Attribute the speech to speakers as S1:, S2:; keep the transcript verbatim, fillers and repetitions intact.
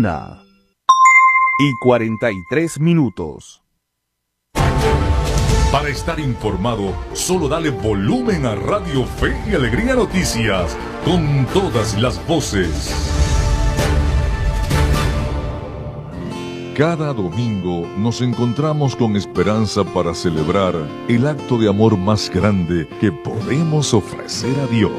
S1: una y cuarenta y tres minutos.
S2: Para estar informado, solo dale volumen a Radio Fe y Alegría Noticias, con todas las voces. Cada domingo nos encontramos con esperanza para celebrar el acto de amor más grande que podemos ofrecer a Dios.